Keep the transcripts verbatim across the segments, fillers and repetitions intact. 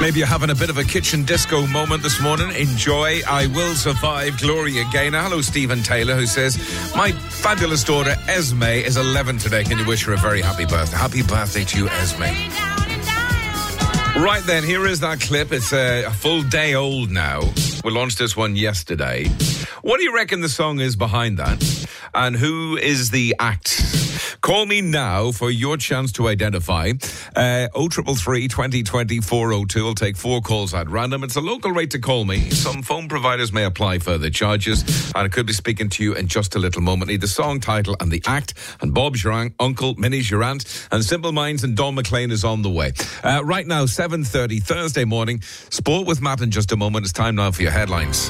Maybe you're having a bit of a kitchen disco moment this morning. Enjoy I Will Survive, Gloria Gaynor. Hello, Stephen Taylor, who says, my fabulous daughter Esme is eleven today. Can you wish her a very happy birthday? Happy birthday to you, Esme. Right then, here is that clip. It's a, a full day old now. We launched this one yesterday. What do you reckon the song is behind that? And who is the act? Call me now for your chance to identify. Uh, oh three three three, twenty twenty, four oh two. I'll take four calls at random. It's a local rate to call me. Some phone providers may apply further charges, and I could be speaking to you in just a little moment. Need the song title and the act. And Bob's your un- uncle, Minnie's your aunt, and Simple Minds and Don McLean is on the way. Uh, right now, seven thirty, Thursday morning. Sport with Matt in just a moment. It's time now for your headlines.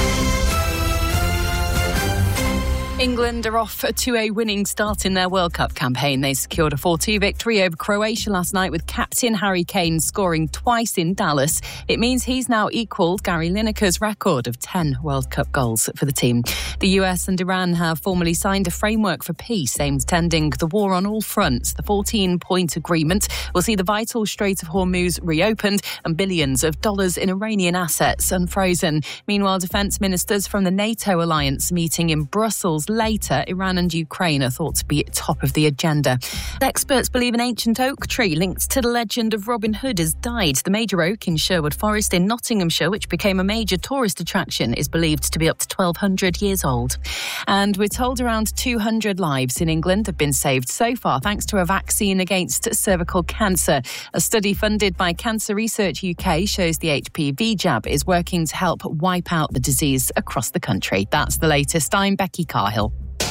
England are off to a winning start in their World Cup campaign. They secured a four two victory over Croatia last night with captain Harry Kane scoring twice in Dallas. It means he's now equalled Gary Lineker's record of ten World Cup goals for the team. The U S and Iran have formally signed a framework for peace aimed at ending the war on all fronts. The fourteen-point agreement will see the vital Strait of Hormuz reopened and billions of dollars in Iranian assets unfrozen. Meanwhile, defence ministers from the NATO alliance meeting in Brussels later. Iran and Ukraine are thought to be top of the agenda. Experts believe an ancient oak tree linked to the legend of Robin Hood has died. The major oak in Sherwood Forest in Nottinghamshire, which became a major tourist attraction, is believed to be up to twelve hundred years old. And we're told around two hundred lives in England have been saved so far thanks to a vaccine against cervical cancer. A study funded by Cancer Research U K shows the H P V jab is working to help wipe out the disease across the country. That's the latest. I'm Becky Carhill.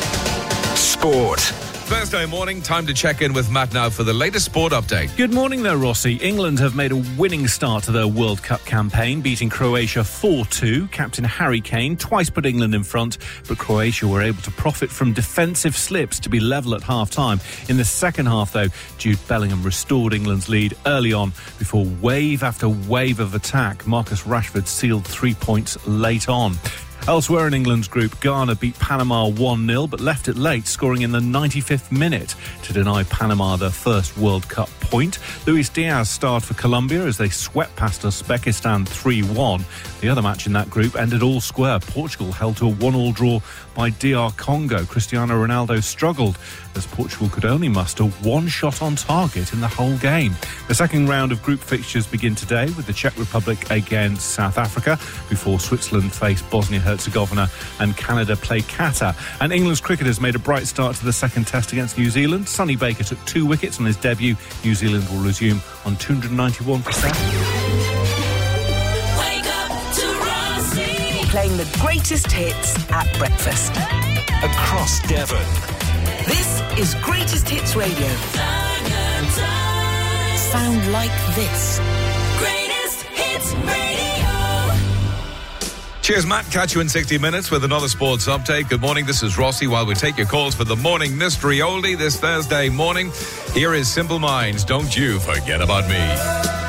Sport. Thursday morning, time to check in with Matt now for the latest sport update. Good morning there, Rossi. England have made a winning start to their World Cup campaign, beating Croatia four two. Captain Harry Kane twice put England in front, but Croatia were able to profit from defensive slips to be level at half-time. In the second half, though, Jude Bellingham restored England's lead early on before wave after wave of attack. Marcus Rashford sealed three points late on. Elsewhere in England's group, Ghana beat Panama one nil, but left it late, scoring in the ninety-fifth minute to deny Panama their first World Cup point. Luis Diaz starred for Colombia as they swept past Uzbekistan three one. The other match in that group ended all square. Portugal held to a one all draw by D R Congo. Cristiano Ronaldo struggled as Portugal could only muster one shot on target in the whole game. The second round of group fixtures begin today with the Czech Republic against South Africa before Switzerland face Bosnia-Herzegovina and Canada play Qatar. And England's cricketers made a bright start to the second test against New Zealand. Sonny Baker took two wickets on his debut. New Zealand will resume on two hundred ninety-one percent. Playing the greatest hits at breakfast. Across Devon. This is Greatest Hits Radio. Sound like this. Greatest Hits Radio. Cheers, Matt. Catch you in sixty minutes with another sports update. Good morning, this is Rossi. While we take your calls for the morning mystery oldie this Thursday morning, here is Simple Minds, Don't You Forget About Me.